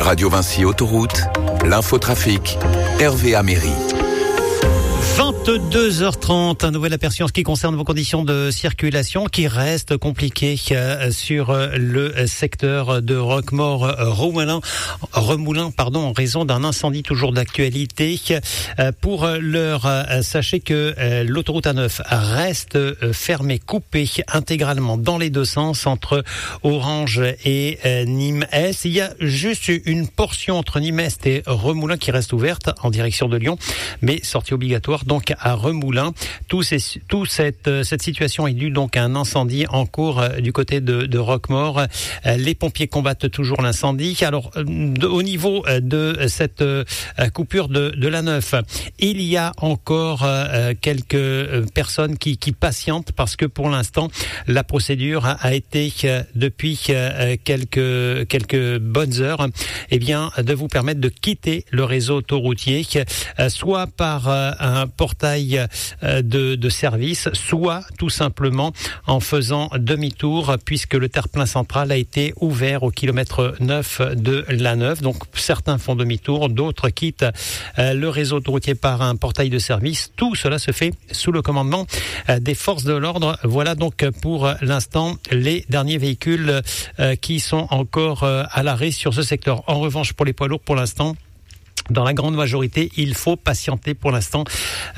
Radio Vinci Autoroute, l'infotrafic, Hervé Améry. 22h30, un nouvel aperçu en ce qui concerne vos conditions de circulation qui restent compliquées sur le secteur de Roquemaure-Remoulins, en raison d'un incendie toujours d'actualité. Pour l'heure, sachez que l'autoroute A9 reste fermée, coupée intégralement dans les deux sens entre Orange et Nîmes-Est. Il y a juste une portion entre Nîmes-Est et Remoulins qui reste ouverte en direction de Lyon, mais sortie obligatoire donc à Remoulins. Cette situation est due donc à un incendie en cours du côté de Roquemaure. Les pompiers combattent toujours l'incendie. Alors au niveau de cette coupure de l'A9, il y a encore quelques personnes qui patientent parce que pour l'instant la procédure a été depuis quelques bonnes heures de vous permettre de quitter le réseau autoroutier, soit par un portail de service, soit tout simplement en faisant demi-tour, puisque le terre-plein central a été ouvert au kilomètre 9 de l'A9. Donc certains font demi-tour, d'autres quittent le réseau autoroutier par un portail de service. Tout cela se fait sous le commandement des forces de l'ordre. Voilà donc pour l'instant les derniers véhicules qui sont encore à l'arrêt sur ce secteur. En revanche, pour les poids lourds, pour l'instant, dans la grande majorité, il faut patienter pour l'instant.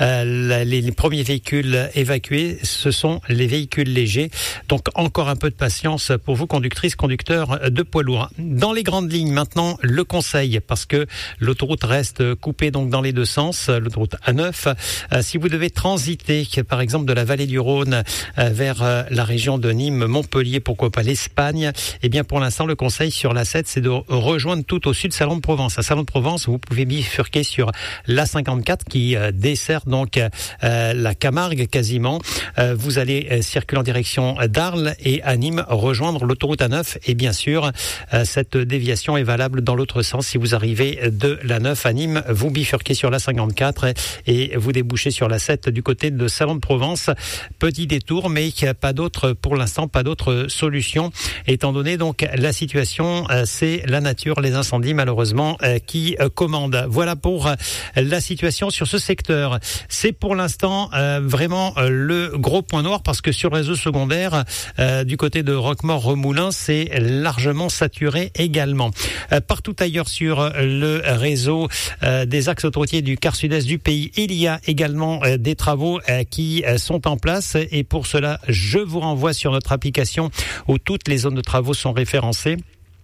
Les premiers véhicules évacués, ce sont les véhicules légers. Donc encore un peu de patience pour vous, conductrices, conducteurs de poids lourds. Dans les grandes lignes, maintenant, le conseil, parce que l'autoroute reste coupée donc dans les deux sens, l'autoroute A9. Si vous devez transiter, par exemple, de la vallée du Rhône vers la région de Nîmes, Montpellier, pourquoi pas l'Espagne, pour l'instant, le conseil sur l'A7, c'est de rejoindre tout au sud Salon-de-Provence. À Salon-de-Provence, vous pouvez bifurquer sur l'A54 qui dessert donc la Camargue quasiment. Vous allez circuler en direction d'Arles et à Nîmes rejoindre l'autoroute A9 et bien sûr cette déviation est valable dans l'autre sens. Si vous arrivez de l'A9 à Nîmes, vous bifurquez sur l'A54 et vous débouchez sur l'A7 du côté de Salon-de-Provence. Petit détour, mais pas d'autre pour l'instant, pas d'autre solution étant donné donc la situation, c'est la nature, les incendies malheureusement qui commandent. Voilà pour la situation sur ce secteur. C'est pour l'instant vraiment le gros point noir parce que sur le réseau secondaire du côté de Roquemaure-Remoulins, c'est largement saturé également. Partout ailleurs sur le réseau des axes autoroutiers du quart sud-est du pays, il y a également des travaux qui sont en place et pour cela, je vous renvoie sur notre application où toutes les zones de travaux sont référencées.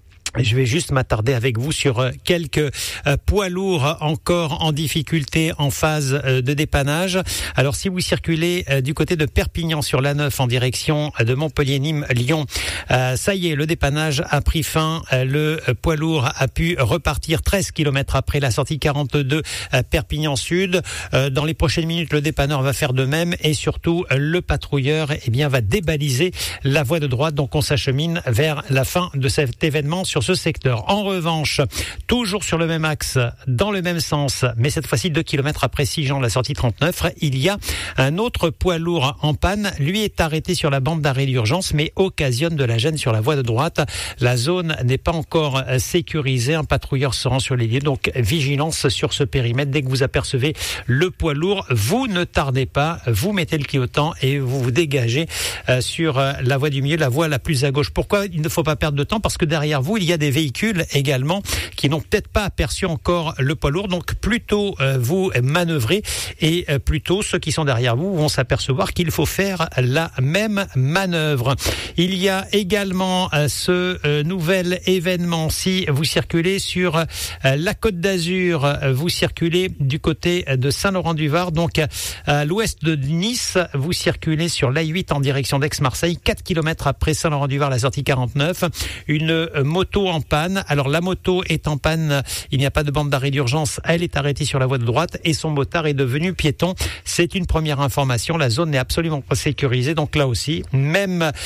Je vais juste m'attarder avec vous sur quelques poids lourds encore en difficulté en phase de dépannage. Alors si vous circulez du côté de Perpignan sur l'A9 en direction de Montpellier, Nîmes, Lyon, ça y est, le dépannage a pris fin. Le poids lourd a pu repartir 13 km après la sortie 42 Perpignan Sud. Dans les prochaines minutes, le dépanneur va faire de même et surtout le patrouilleur va débaliser la voie de droite. Donc on s'achemine vers la fin de cet événement sur ce secteur. En revanche, toujours sur le même axe, dans le même sens, mais cette fois-ci 2 km après Sigean, la sortie 39, il y a un autre poids lourd en panne. Lui est arrêté sur la bande d'arrêt d'urgence, mais occasionne de la gêne sur la voie de droite. La zone n'est pas encore sécurisée. Un patrouilleur se rend sur les lieux, donc vigilance sur ce périmètre. Dès que vous apercevez le poids lourd, vous ne tardez pas, vous mettez le clignotant et vous vous dégagez sur la voie du milieu, la voie la plus à gauche. Pourquoi il ne faut pas perdre de temps? Parce que derrière vous, il y a des véhicules également qui n'ont peut-être pas aperçu encore le poids lourd. Donc plutôt vous manœuvrez et plutôt ceux qui sont derrière vous vont s'apercevoir qu'il faut faire la même manœuvre. Il y a également ce nouvel événement. Si vous circulez sur la Côte d'Azur, vous circulez du côté de Saint-Laurent-du-Var, donc à l'ouest de Nice, vous circulez sur l'A8 en direction d'Aix-Marseille, 4 km après Saint-Laurent-du-Var, la sortie 49. Une moto en panne. Alors la moto est en panne, il n'y a pas de bande d'arrêt d'urgence, elle est arrêtée sur la voie de droite et son motard est devenu piéton. C'est une première information, la zone n'est absolument pas sécurisée, donc là aussi, même